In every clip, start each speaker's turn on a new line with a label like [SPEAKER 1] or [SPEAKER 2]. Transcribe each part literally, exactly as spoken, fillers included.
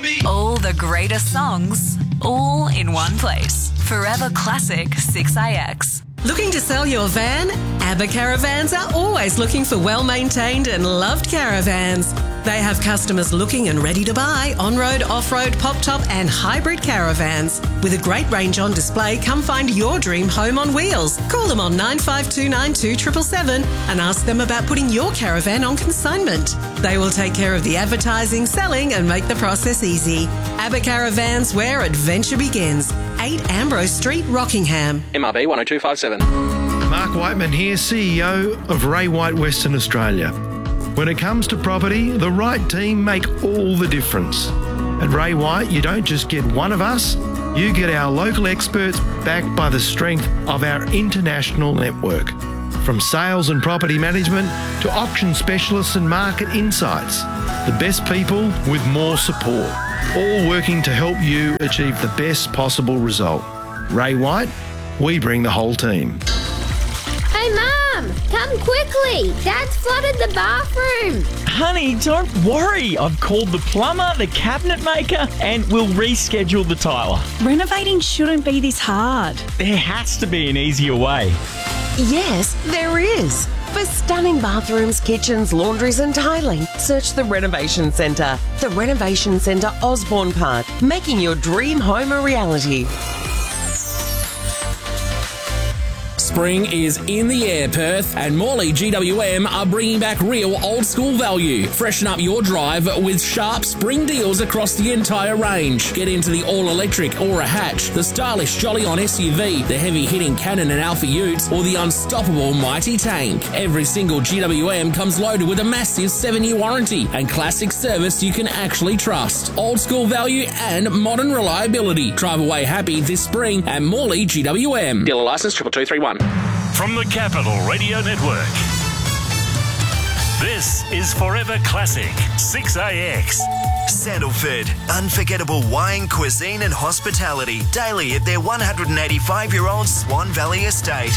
[SPEAKER 1] me.
[SPEAKER 2] All the greatest songs, all in one place. Forever Classic six A X.
[SPEAKER 3] Looking to sell your van? ABBA Caravans are always looking for well-maintained and loved caravans. They have customers looking and ready to buy on-road, off-road, pop-top and hybrid caravans. With a great range on display, come find your dream home on wheels. Call them on nine five two nine two seven seven seven and ask them about putting your caravan on consignment. They will take care of the advertising, selling and make the process easy. ABBA Caravans, where adventure begins. eight Ambrose Street, Rockingham.
[SPEAKER 4] M R B one oh two five seven.
[SPEAKER 5] Mark Whiteman here, C E O of Ray White Western Australia. When it comes to property, the right team make all the difference. At Ray White, you don't just get one of us, you get our local experts backed by the strength of our international network. From sales and property management to auction specialists and market insights, the best people with more support, all working to help you achieve the best possible result. Ray White, we bring the whole team.
[SPEAKER 6] Hey, Mum, come quickly. Dad's flooded the bathroom.
[SPEAKER 7] Honey, don't worry. I've called the plumber, the cabinet maker, and we'll reschedule the tiler.
[SPEAKER 8] Renovating shouldn't be this hard.
[SPEAKER 7] There has to be an easier way.
[SPEAKER 9] Yes, there is. For stunning bathrooms, kitchens, laundries and tiling, search the Renovation Centre. The Renovation Centre, Osborne Park, making your dream home a reality.
[SPEAKER 10] Spring is in the air, Perth, and Morley G W M are bringing back real old school value. Freshen up your drive with sharp spring deals across the entire range. Get into the all-electric Aura Hatch, the stylish Jolly On S U V, the heavy-hitting Cannon and Alpha Utes, or the unstoppable Mighty Tank. Every single G W M comes loaded with a massive seven-year warranty and classic service you can actually trust. Old school value and modern reliability. Drive away happy this spring at Morley G W M.
[SPEAKER 4] Dealer licence triple two three one.
[SPEAKER 11] From the Capital Radio Network, this is Forever Classic six A X.
[SPEAKER 12] Sandalford, unforgettable wine, cuisine and hospitality daily at their one hundred eighty-five-year-old Swan Valley estate.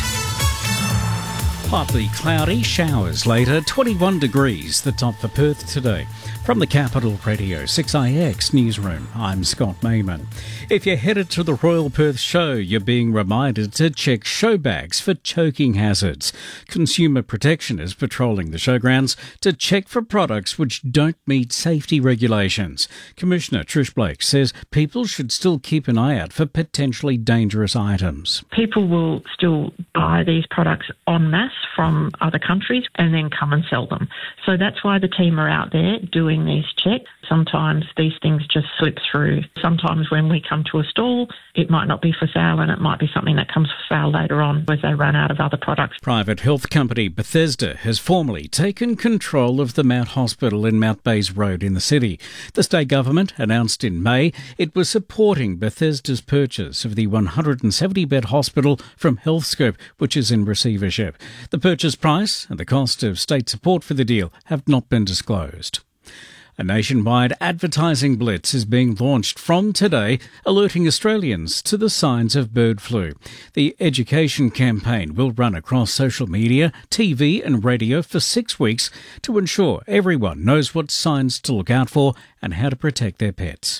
[SPEAKER 13] Partly cloudy, showers later, twenty-one degrees, the top for Perth today. From the Capital Radio six A X newsroom, I'm Scott Mayman. If you're headed to the Royal Perth Show, you're being reminded to check show bags for choking hazards. Consumer Protection is patrolling the showgrounds to check for products which don't meet safety regulations. Commissioner Trish Blake says people should still keep an eye out for potentially dangerous items.
[SPEAKER 14] People will still buy these products en masse from other countries and then come and sell them. So that's why the team are out there doing these checks. Sometimes these things just slip through. Sometimes when we come to a stall, it might not be for sale and it might be something that comes for sale later on as they run out of other products.
[SPEAKER 13] Private health company Bethesda has formally taken control of the Mount Hospital in Mount Bays Road in the city. The state government announced in May it was supporting Bethesda's purchase of the one hundred seventy bed hospital from Healthscope, which is in receivership. The purchase price and the cost of state support for the deal have not been disclosed. A nationwide advertising blitz is being launched from today, alerting Australians to the signs of bird flu. The education campaign will run across social media, T V and radio for six weeks to ensure everyone knows what signs to look out for and how to protect their pets.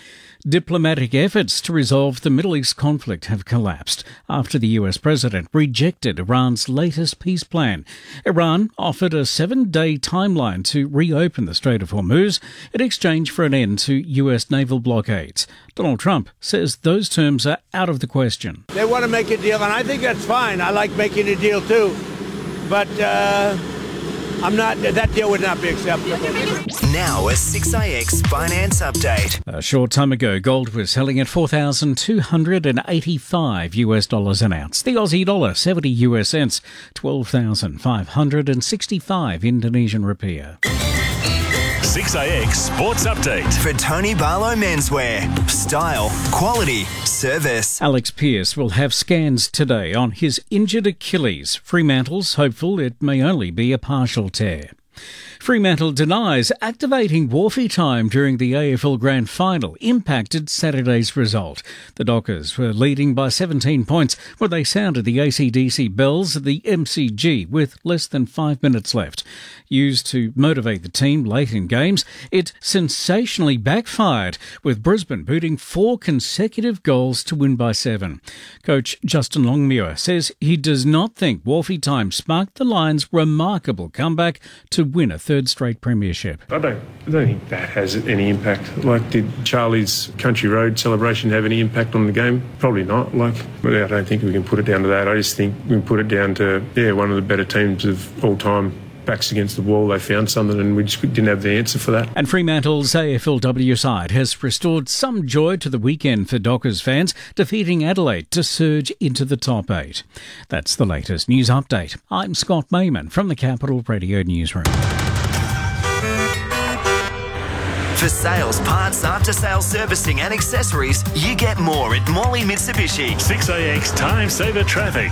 [SPEAKER 13] Diplomatic efforts to resolve the Middle East conflict have collapsed after the U S president rejected Iran's latest peace plan. Iran offered a seven-day timeline to reopen the Strait of Hormuz in exchange for an end to U S naval blockades. Donald Trump says those terms are out of the question.
[SPEAKER 15] They want to make a deal, and I think that's fine. I like making a deal too. But uh, I'm not. That deal would not be acceptable.
[SPEAKER 12] Now a six A X finance update.
[SPEAKER 13] A short time ago, gold was selling at four thousand two hundred eighty-five US dollars an ounce. The Aussie dollar, seventy US cents, twelve thousand five hundred sixty-five Indonesian rupiah.
[SPEAKER 11] six A X Sports Update.
[SPEAKER 12] For Tony Barlow Menswear. Style, quality, service.
[SPEAKER 13] Alex Pearce will have scans today on his injured Achilles. Fremantle's hopeful it may only be a partial tear. Fremantle denies activating Wharfie time during the A F L Grand Final impacted Saturday's result. The Dockers were leading by seventeen points when they sounded the A C D C bells at the M C G with less than five minutes left. Used to motivate the team late in games, it sensationally backfired, with Brisbane booting four consecutive goals to win by seven. Coach Justin Longmuir says he does not think Wharfie time sparked the Lions' remarkable comeback to win a third straight premiership.
[SPEAKER 1] I don't, I don't think that has any impact. Like, did Charlie's Country Road celebration have any impact on the game? Probably not. Like, but I don't think we can put it down to that. I just think we can put it down to, yeah, one of the better teams of all time. Backs against the wall, they found something and we just didn't have the answer for that.
[SPEAKER 13] And Fremantle's A F L W side has restored some joy to the weekend for Dockers fans, defeating Adelaide to surge into the top eight. That's the latest news update. I'm Scott Mayman from the Capital Radio Newsroom.
[SPEAKER 12] For sales, parts, after-sales servicing and accessories, you get more at Morley Mitsubishi.
[SPEAKER 11] six A X Time Saver Traffic.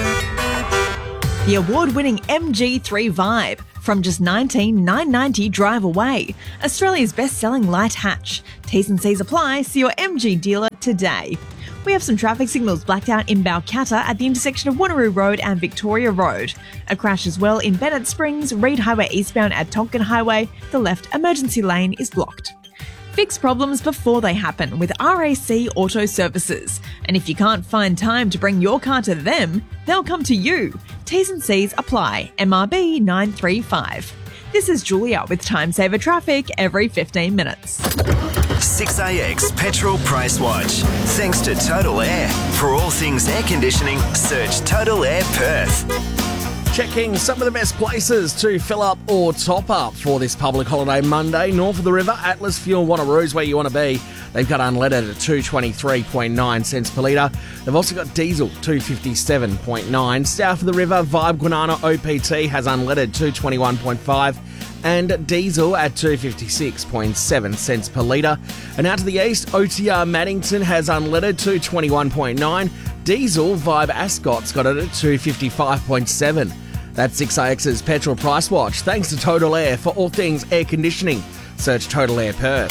[SPEAKER 16] The award-winning M G three Vibe, from just nineteen thousand nine hundred ninety dollars drive away. Australia's best-selling light hatch. T's and C's apply, see your M G dealer today. We have some traffic signals blacked out in Balcatta at the intersection of Wanneroo Road and Victoria Road. A crash as well in Bennett Springs, Reed Highway eastbound at Tonkin Highway. The left emergency lane is blocked. Fix problems before they happen with R A C Auto Services. And if you can't find time to bring your car to them, they'll come to you. T's and C's apply. M R B nine three five. This is Julia with Time Saver Traffic every fifteen minutes.
[SPEAKER 12] six A X Petrol Price Watch. Thanks to Total Air. For all things air conditioning, search Total Air Perth.
[SPEAKER 17] Checking some of the best places to fill up or top up for this public holiday Monday. North of the river, Atlas Fuel Wanneroo's where you want to be. They've got unleaded at two twenty-three point nine cents per litre. They've also got diesel, two fifty-seven point nine. South of the river, Vibe Guanana O P T has unleaded two twenty-one point five. And diesel at two fifty-six point seven cents per litre. And out to the east, O T R Maddington has unleaded two twenty-one point nine. Diesel, Vibe Ascot's got it at two fifty-five point seven. That's six A X's Petrol Price Watch. Thanks to Total Air for all things air conditioning. Search Total Air Perth.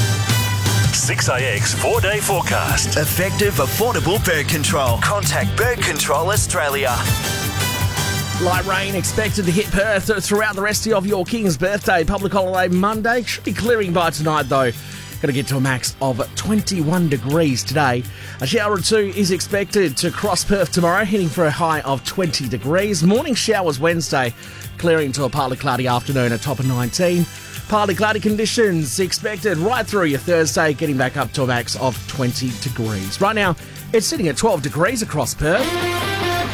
[SPEAKER 11] six A X four-day forecast.
[SPEAKER 12] Effective, affordable bird control. Contact Bird Control Australia.
[SPEAKER 17] Light rain expected to hit Perth throughout the rest of your King's birthday. Public holiday Monday. Should be clearing by tonight though. Going to get to a max of twenty-one degrees today. A shower or two is expected to cross Perth tomorrow, hitting for a high of twenty degrees. Morning showers Wednesday, clearing to a partly cloudy afternoon, a top of nineteen. Partly cloudy conditions expected right through your Thursday, getting back up to a max of twenty degrees. Right now, it's sitting at twelve degrees across Perth.